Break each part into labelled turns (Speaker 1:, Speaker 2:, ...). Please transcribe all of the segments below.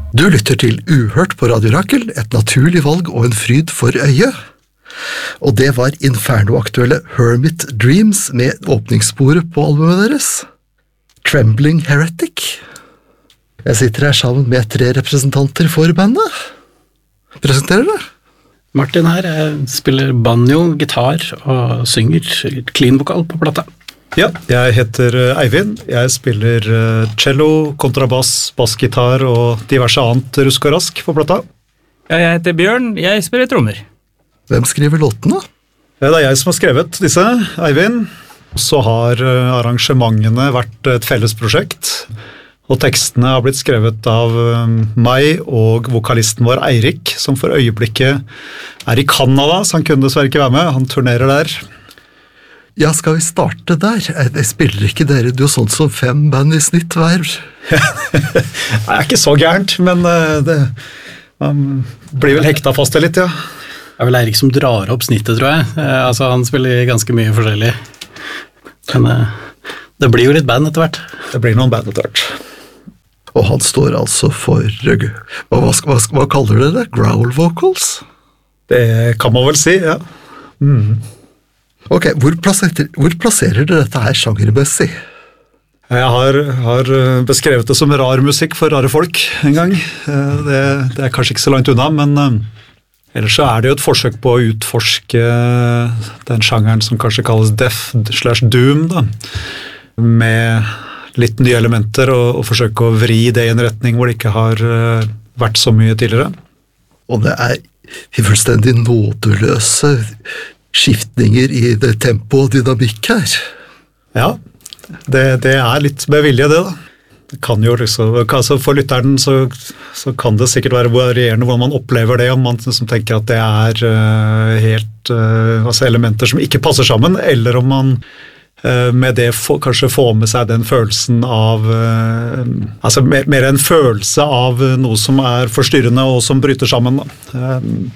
Speaker 1: Du lytter til Uhørt på Radio Rakel, et naturlig valg og en fryd for øyet. Og det var Inferno-aktuelle Hermit Dreams med åpningssporet på albumet deres. Trembling Heretic. Jeg sitter her sammen med 3 representanter for bandet. Presenterer det?
Speaker 2: Martin her, jeg spiller banjo, gitar og synger clean-vokal på plata.
Speaker 3: Ja, jeg heter Eivind. Jeg spiller cello, kontrabass, bassgitar og diverse annet rusk og rask på plata.
Speaker 4: Ja, jeg heter Bjørn. Jeg spiller trommer.
Speaker 1: Hvem skriver låtene?
Speaker 3: Ja, det er jeg som har skrevet disse, Eivind. Så har arrangementene vært et felles prosjekt, og tekstene har blitt skrevet av meg og vokalisten vår Eirik, som for øyeblikket er i Kanada, så han kunne dessverre ikke være med. Han turnerer der.
Speaker 1: Ja, skal vi starte der? Jeg spiller ikke dere jo sånt som 5 band i snitt hver?
Speaker 3: Det er ikke så gærent, men man blir vel hekta fast det litt, ja.
Speaker 2: Det er vel Eirik som drar opp snittet, tror jeg. Altså, han spiller ganske mye forskjellig. Men det blir jo litt band etter hvert.
Speaker 3: Det blir noen band etter hvert.
Speaker 1: Og han står altså for, hva kaller dere det? Growl vocals?
Speaker 3: Det kan man vel si, ja.
Speaker 1: Ok, hvor plasserer dere dette her sjangermessig?
Speaker 3: Jeg har beskrevet det som rar musikk for rare folk en gang. Det er kanskje ikke så langt unna, men ellers så er det jo et forsøk på å utforske den sjangeren som kanskje kalles death/doom, da. Med litt nye elementer og forsøke å vri det i en retning hvor det ikke har vært så mye tidligere.
Speaker 1: Og det er fullstendig nådeløse skiftninger i det tempo og dynamikk her.
Speaker 3: Ja, det er litt med vilje det da. Det kan jo liksom, altså for lytteren så kan det sikkert være varierende hvordan man opplever det, om man som tenker at det er helt altså elementer som ikke passer sammen, eller om man med det kanskje får med seg den følelsen av altså mer en følelse av noe som er forstyrrende og som bryter sammen da.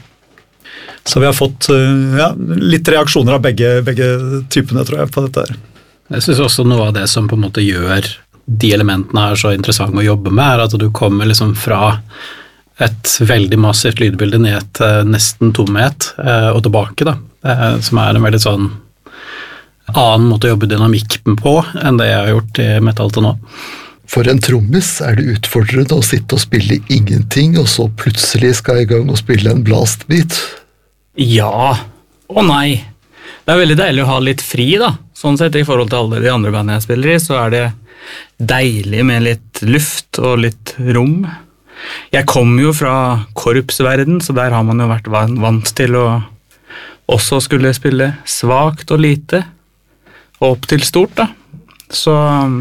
Speaker 3: Så vi har fått litt reaksjoner av begge typene, tror jeg, på dette her.
Speaker 2: Jeg synes også noe av det som på en måte gjør de elementene her så interessant å jobbe med, er at du kommer liksom fra et veldig massivt lydbilde ned til nesten tomhet og tilbake, da, som er en veldig sånn annen måte å jobbe dynamikk på enn det jeg har gjort i metal til nå.
Speaker 1: For en trommis er det utfordrende å sitte og spille ingenting, og så plutselig skal i gang og spille en blastbeat.
Speaker 4: Ja og nei. Det er veldig deilig å ha litt fri, da. Sånn sett, i forhold til alle de andre bandene jeg spiller i, så er det deilig med litt luft og litt rom. Jeg kommer jo fra korpsverden, så der har man jo vært vant til å også skulle spille svagt og lite, og opp til stort, da. Så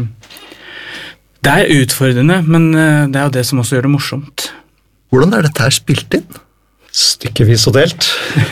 Speaker 4: det er utfordrende, men det er jo det som også gjør det morsomt.
Speaker 1: Hvordan er dette her spilt inn?
Speaker 3: Stykkevis og delt.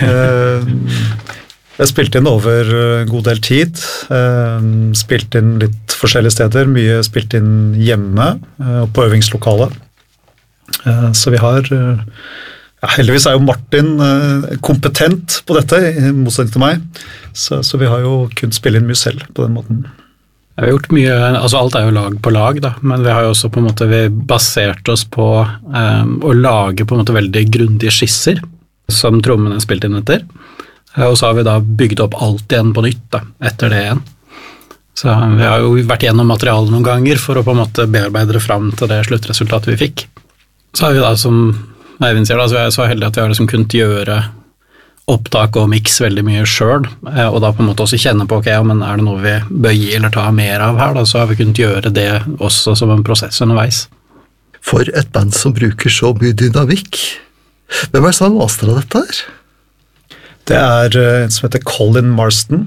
Speaker 3: Jeg spilte inn over en god del tid, spilte inn litt forskjellige steder, mye spilt inn hjemme og på øvingslokalet. Så vi har, heldigvis er jo Martin kompetent på dette, i motsetning til meg, så vi har jo kunnet spille inn mye selv på den måten.
Speaker 2: Vi har gjort mye, altså alt er jo lag på lag da, men vi har jo også på en måte basert oss på å lage på en måte veldig grundige skisser som trommene er spilt inn etter, og så har vi da bygd opp alt igjen på nytt da, etter det igjen. Så vi har jo vært gjennom materialet noen ganger for å på en måte bearbeide det frem til det sluttresultatet vi fikk. Så har vi da, som Eivind sier da, så er jeg så heldig at vi har liksom kunnet gjøre opptak og mix veldig mye selv, og da på en måte også kjenne på, ok, ja, men er det noe vi bør gi eller ta mer av her, da, så har vi kunnet gjøre det også som en prosess underveis.
Speaker 1: For et band som bruker så mye dynamikk. Hvem er det som har masteret dette her?
Speaker 3: Det er en som heter Colin Marston.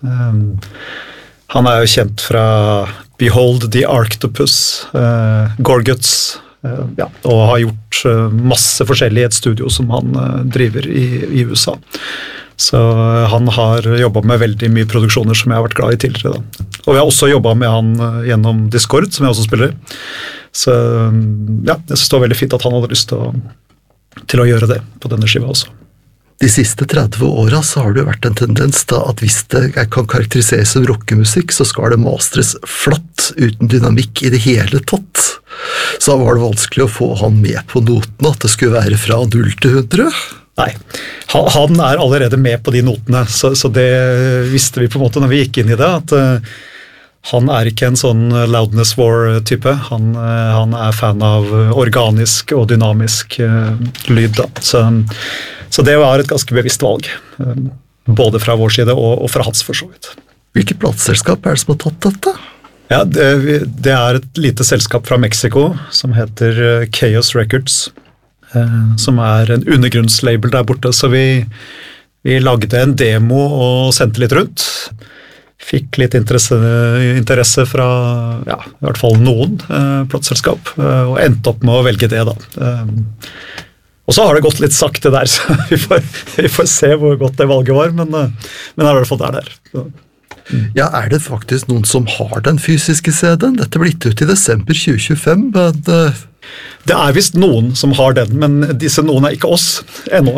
Speaker 3: Han er jo kjent fra Behold the Arctopus, Gorguts, og har gjort masse forskjellig i et studio som han driver i USA. Så han har jobbet med veldig mye produksjoner som jeg har vært glad i tidligere da. Og vi har også jobbet med han gjennom Discord, som jeg også spiller i. Så jeg synes det var veldig fint at han hadde lyst til å gjøre det på denne skiva også.
Speaker 1: De siste 30 åra så har det jo vært en tendens da at hvis det kan karakteriseres som rockemusikk, så skal det mastres flatt, uten dynamikk i det hele tatt. Så var det vanskelig å få han med på notene, at det skulle være fra 0 til 100.
Speaker 3: Nei, han allerede med på de notene, så det visste vi på en måte når vi gikk inn i det, at han ikke en sånn loudness war-type. Han fan av organisk og dynamisk lyd, da. Så det var et ganske bevisst valg, både fra vår side og fra hans for så vidt.
Speaker 1: Hvilket plateselskap det som har tatt dette?
Speaker 3: Ja, det et lite selskap fra Mexico som heter Chaos Records, som en undergrunnslabel der borte, så vi lagde en demo og sendte litt rundt. Fikk litt interesse fra, ja, i hvert fall noen plateselskap, og endte opp med å velge det da. Og så har det gått litt sakte der, så vi får se hvor godt det valget var, men i hvert fall der. Så.
Speaker 1: Ja, det faktisk noen som har den fysiske CD-en? Dette ble gitt ut i desember 2025, men...
Speaker 3: Det visst noen som har den, men disse noen ikke oss ennå.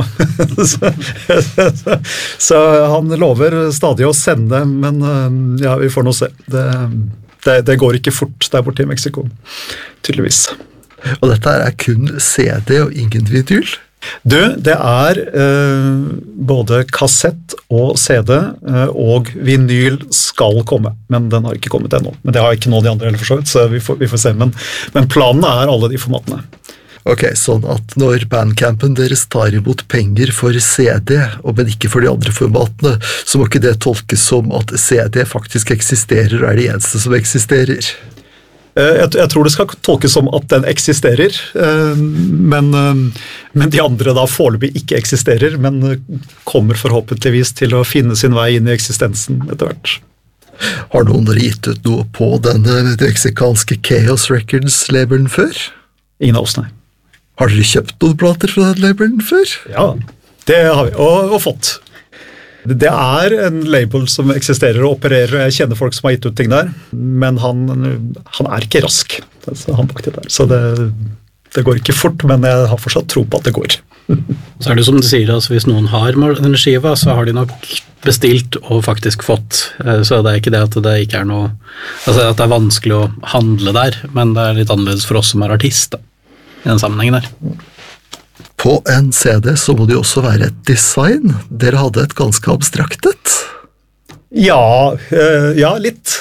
Speaker 3: så han lover stadig å sende, men ja, vi får nå se. Det går ikke fort der borte i Mexico, tydeligvis.
Speaker 1: Og dette kun CD og ingen vinyl?
Speaker 3: Du, det både kassett og CD, og vinyl skal komme, men den har ikke kommet ennå. Men det har ikke noen de andre heller for så vidt, så vi får se. Men planen alle de formatene.
Speaker 1: Ok, sånn at når bandcampen deres tar imot penger for CD, men ikke for de andre formatene, så må ikke det tolkes som at CD faktisk eksisterer og det eneste som eksisterer?
Speaker 3: Jeg tror det skal tolkes som at den eksisterer, men de andre da foreløpig ikke eksisterer, men kommer forhåpentligvis til å finne sin vei inn i eksistensen etter hvert.
Speaker 1: Har noen gitt ut noe på denne meksikanske Chaos Records-labelen før?
Speaker 3: Ingen av oss, nei.
Speaker 1: Har dere kjøpt noen plater fra den labelen før?
Speaker 3: Ja, det har vi, og fått. Det en label som eksisterer og opererer, og jeg kjenner folk som har gitt ut ting der, men han ikke rask, så han bak det der. Så det går ikke fort, men jeg har fortsatt tro på at det går.
Speaker 2: Så det som du sier, altså hvis noen har denne skiva, så har de nok bestilt og faktisk fått, så det ikke det at det ikke noe, altså at det vanskelig å handle der, men det litt annerledes for oss som artist da, i den sammenhengen der.
Speaker 1: På en CD så må det jo også være et design. Dere hadde et ganske abstraktet.
Speaker 3: Ja, litt.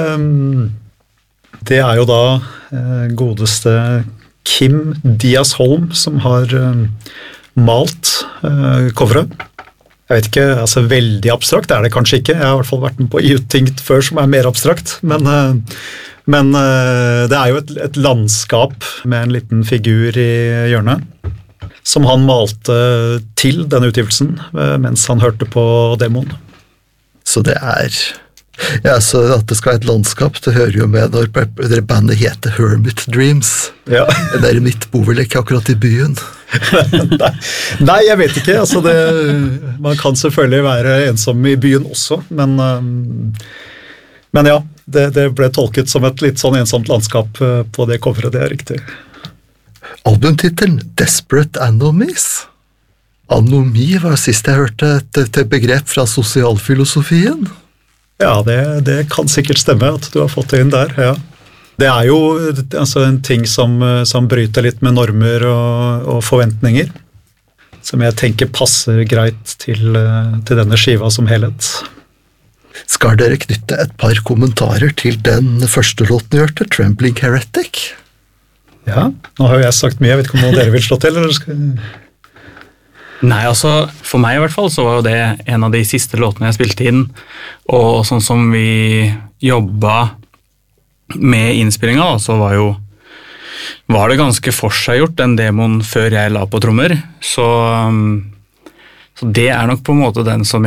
Speaker 3: Det jo da godeste Kim Diaz Holm som har malt coveret. Jeg vet ikke, altså veldig abstrakt det kanskje ikke. Jeg har i hvert fall vært med på å gi ut ting før som mer abstrakt, men det jo et landskap med en liten figur i hjørnet, som han malte til denne utgivelsen, mens han hørte på demoen.
Speaker 1: Så det ja, så at det skal være et landskap, det hører jo med når bandet heter Hermit Dreams. Ja. Dere mitt bor vel ikke akkurat i byen?
Speaker 3: Nei, jeg vet ikke. Altså man kan selvfølgelig være ensom i byen også, men ja, det ble tolket som et litt sånn ensomt landskap på det coveret, det riktig.
Speaker 1: Albumtittelen Desperate Anomies. Anomi var sist jeg hørte et begrep fra sosialfilosofien. Ja,
Speaker 3: det kan sikkert stemme at du har fått det inn der, ja. Det jo altså, en ting som bryter litt med normer og forventninger, som jeg tenker passer greit til denne skiva som helhet.
Speaker 1: Skal dere knytte et par kommentarer til den første låten du hørte, Trembling Heretic?
Speaker 3: Ja, nå har jo jeg sagt mye, jeg vet ikke om noen dere vil slå til, eller skal...
Speaker 4: Nei, altså, for meg i hvert fall så var jo det en av de siste låtene jeg spilte inn, og sånn som vi jobbet med innspillingen, så var det ganske forseggjort den demoen før jeg la på trommer, så det nok på en måte den som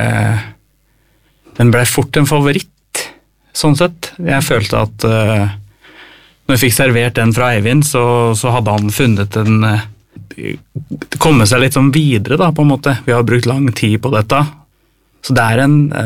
Speaker 4: den ble fort en favoritt, sånn sett. Jeg følte at når jeg fikk servert den fra Eivind, så hadde han funnet komme seg litt sånn videre da, på en måte. Vi har brukt lang tid på dette. Så det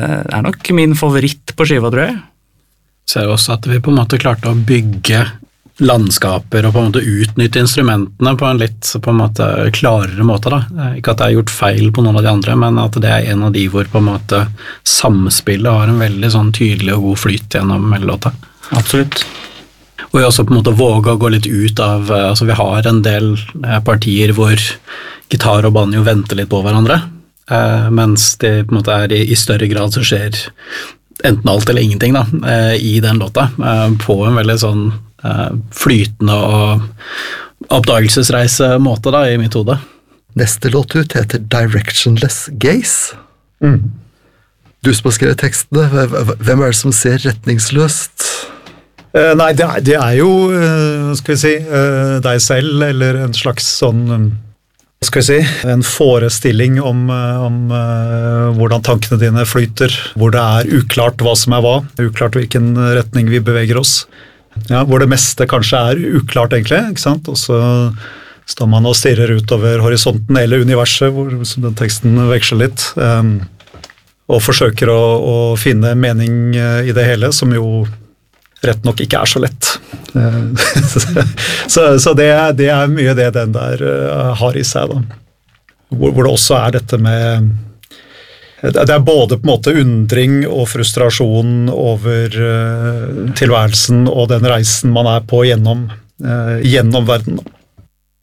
Speaker 4: nok min favoritt på skiva, tror jeg.
Speaker 2: Så det også at vi på en måte klarte å bygge landskaper og på en måte utnytte instrumentene på en litt på en måte klarere måte da. Ikke at det er gjort feil på noen av de andre, men at det er en av de hvor på en måte samspillet har en veldig sånn tydelig og god flyt gjennom hele låta.
Speaker 4: Absolutt.
Speaker 2: Og jeg også på en måte våge å gå litt ut av, altså vi har en del partier hvor gitar og banjo venter litt på hverandre, mens det på en måte er i større grad så skjer enten alt eller ingenting da, i den låta, på en veldig sånn flytende og oppdagelsesreise måte da, i mitt hode.
Speaker 1: Neste låt ut heter Directionless Gaze. Du som har skrevet tekstene, hvem er det som ser retningsløst?
Speaker 3: Nei, det er jo, skal vi si, deg selv, eller en slags sånn, skal vi si, en forestilling om hvordan tankene dine flyter, hvor det er uklart hva som er hva, uklart hvilken retning vi beveger oss. Ja, hvor det meste kanskje er uklart egentlig, ikke sant? Og så står man og stirrer utover horisonten eller universet, hvor den teksten veksler litt, og forsøker å finne mening i det hele, som jo rett nok ikke er så lett. Så det er mye det den der har i seg da. Hvor det også er dette med, det er både på en måte undring og frustrasjon over tilværelsen og den reisen man er på gjennom verden da.